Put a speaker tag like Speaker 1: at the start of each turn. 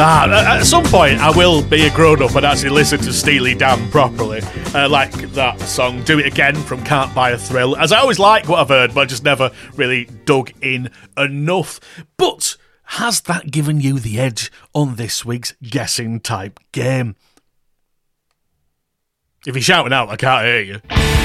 Speaker 1: At some point, I will be a grown-up and actually listen to Steely Dan properly. Like that song, Do It Again from Can't Buy a Thrill. As I always like what I've heard, but I just never really dug in enough. But has that given you the edge on this week's guessing type game? If you're shouting out, I can't hear you.